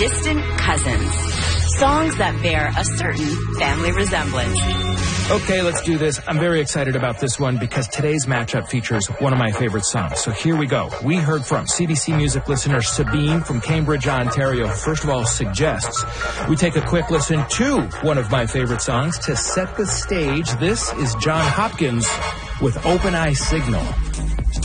distant cousins. Songs that bear a certain family resemblance. Okay, let's do this. I'm very excited about this one because today's matchup features one of my favorite songs. So here we go. We heard from CBC Music listener Sabine from Cambridge, Ontario. First of all, suggests we take a quick listen to one of my favorite songs to set the stage. This is John Hopkins with Open Eye Signal.